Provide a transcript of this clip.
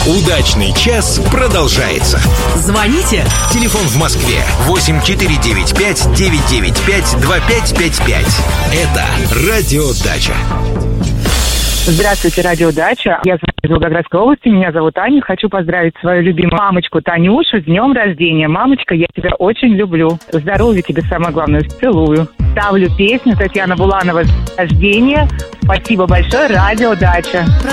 Удачный час продолжается. Звоните. Телефон в Москве 8495-995-2555. Это Радио Дача. Здравствуйте, Радио Дача. Я звоню из Волгоградской области. Меня зовут Аня. Хочу поздравить свою любимую мамочку Танюшу с днем рождения. Мамочка, я тебя очень люблю. Здоровья тебе, самое главное. Целую. Ставлю песню Татьяна Буланова «Рождение». Спасибо большое, Радио Дача.